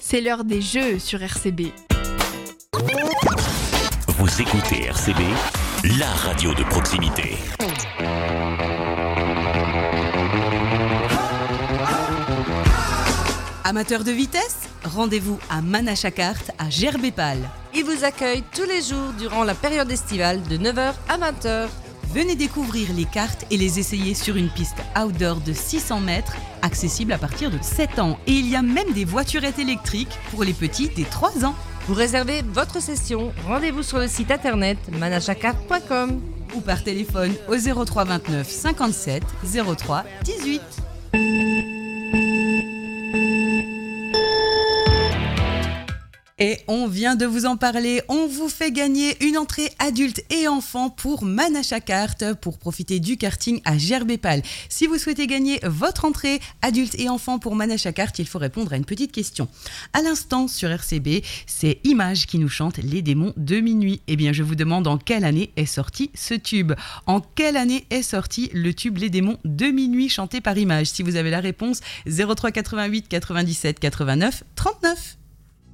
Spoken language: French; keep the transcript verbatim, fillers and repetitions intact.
c'est l'heure des jeux sur R C B. Vous écoutez R C B, la radio de proximité. Amateurs de vitesse, rendez-vous à Manachakart à Gerbépal. Il vous accueille tous les jours durant la période estivale de neuf heures à vingt heures. Venez découvrir les karts et les essayer sur une piste outdoor de six cents mètres, accessible à partir de sept ans. Et il y a même des voiturettes électriques pour les petits dès trois ans. Pour réserver votre session, rendez-vous sur le site internet manachakart point com ou par téléphone au zéro trois vingt-neuf cinquante-sept zéro trois dix-huit. Et on vient de vous en parler, on vous fait gagner une entrée adulte et enfant pour Manachakart pour profiter du karting à Gerbépal. Si vous souhaitez gagner votre entrée adulte et enfant pour Manachakart, il faut répondre à une petite question. À l'instant sur R C B, c'est Image qui nous chante Les démons de minuit. Eh bien, je vous demande en quelle année est sorti ce tube. En quelle année est sorti le tube Les démons de minuit chanté par Image? Si vous avez la réponse, zéro trois quatre-vingt-huit quatre-vingt-dix-sept quatre-vingt-neuf trente-neuf.